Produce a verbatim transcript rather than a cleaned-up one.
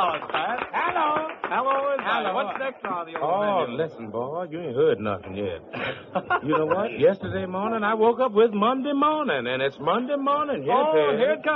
Hello, Pat. Hello. Hello, everybody. Hello. What's next on the old Oh, menu? listen, boy, you ain't heard nothing yet. You know what? Yesterday morning, I woke up with Monday morning, and it's Monday morning. Yes, Oh, it is. here it comes.